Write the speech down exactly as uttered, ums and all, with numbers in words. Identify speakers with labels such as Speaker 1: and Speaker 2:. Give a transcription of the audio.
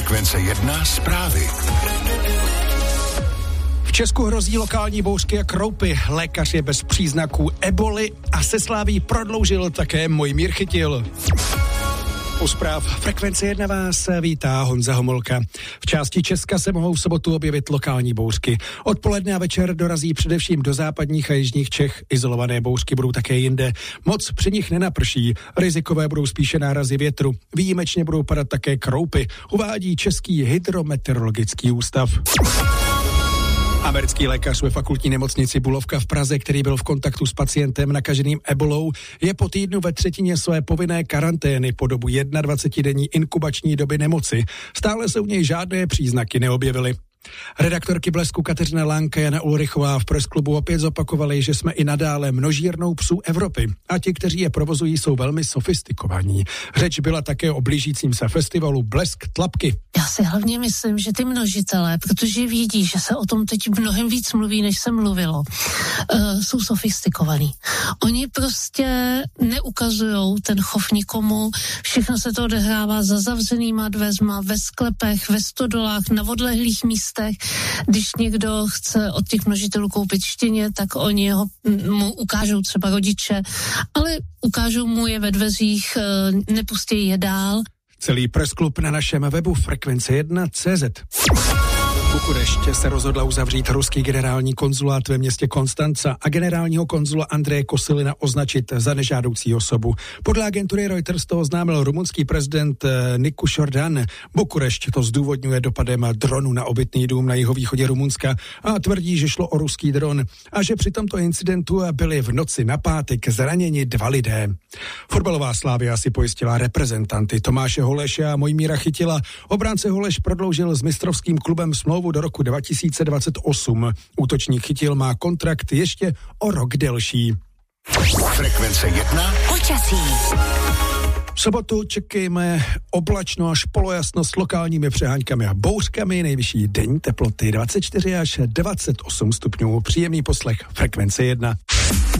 Speaker 1: Frekvence jedna zprávy.
Speaker 2: V Česku hrozí lokální bouřky a kroupy. Lékař je bez příznaků eboli a se sláví prodloužil také Mojmír Chytil. U zpráv Frekvence jedna vás vítá Honza Homolka. V části Česka se mohou v sobotu objevit lokální bouřky. Odpoledne a večer dorazí především do západních a jižních Čech. Izolované bouřky budou také jinde. Moc při nich nenaprší. Rizikové budou spíše nárazy větru. Výjimečně budou padat také kroupy, uvádí Český hydrometeorologický ústav. Americký lékař ve fakultní nemocnici Bulovka v Praze, který byl v kontaktu s pacientem nakaženým ebolou, je po týdnu ve třetině své povinné karantény po dobu dvacetidenní inkubační doby nemoci. Stále se u něj žádné příznaky neobjevily. Redaktorky Blesku Kateřina Lánka a Jana Ulrichová v Pressklubu opět zopakovali, že jsme i nadále množírnou psů Evropy a ti, kteří je provozují, jsou velmi sofistikovaní. Řeč byla také o blížícím se festivalu Blesk Tlapky.
Speaker 3: Já si hlavně myslím, že ty množitelé, protože vědí, že se o tom teď mnohem víc mluví, než se mluvilo, uh, jsou sofistikovaní. Oni prostě neukazujou ten chov nikomu, všechno se to odehrává za zavřenýma dveřma, ve sklepech, ve stodolách, na odlehlých místech. Když někdo chce od těch množitelů koupit štěně, tak oni ho, mu ukážou třeba rodiče, ale ukážou mu je ve dveřích, nepustí je dál.
Speaker 2: Celý pressklub na našem webu frekvence jedna tečka cé zet. Bukurešť se rozhodla uzavřít ruský generální konzulát ve městě Konstanca a generálního konzula Andreje Kosylina označit za nežádoucí osobu. Podle agentury Reuters to oznámil rumunský prezident Nicu Jordan. Bukurešť to zdůvodňuje dopadem dronu na obytný dům na jihovýchodě Rumunska a tvrdí, že šlo o ruský dron a že při tomto incidentu byli v noci na pátek zraněni dva lidé. Fotbalová Slavia si pojistila reprezentanty Tomáše Holeše a Mojmíra Chytila. Obránce Holeš prodloužil s mistrovským klubem smlouvu do roku dva tisíce dvacet osm. Útočník Chytil má kontrakt ještě o rok delší.
Speaker 1: Frekvence jedna.
Speaker 3: Počasí.
Speaker 2: V sobotu čekejme oblačno až polojasno s lokálními přeháňkami a bouřkami. Nejvyšší denní teploty dvacet čtyři až dvacet osm stupňů. Příjemný poslech Frekvence jedna.